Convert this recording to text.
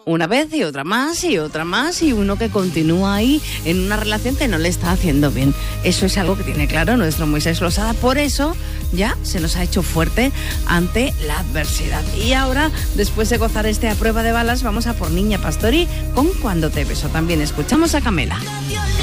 una vez y otra más y otra más, y uno que continúa ahí en una relación que no le está haciendo bien. Eso es algo que tiene claro nuestro Moisés Losada. Por eso ya se nos ha hecho fuerte ante la adversidad. Y ahora, después de gozar A Prueba de Balas, vamos a por Niña Pastori con Cuando te beso. También escuchamos a Camela.